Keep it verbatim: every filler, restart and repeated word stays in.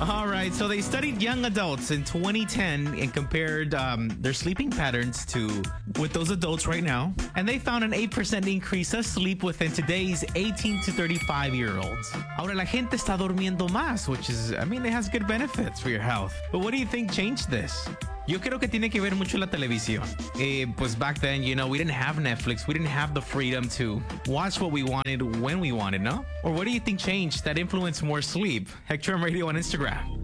All right, so they studied young adults in twenty ten and compared um, their sleeping patterns to with those adults right now, and they found an eight percent increase of sleep within today's eighteen to thirty-five year olds. Ahora la gente está durmiendo más, which is, I mean, it has good benefits for your health. But what do you think changed this? Yo creo que tiene que ver mucho la televisión. Eh, pues back then, you know, we didn't have Netflix. We didn't have the freedom to watch what we wanted when we wanted, no? Or what do you think changed that influenced more sleep? Hector Radio on Instagram.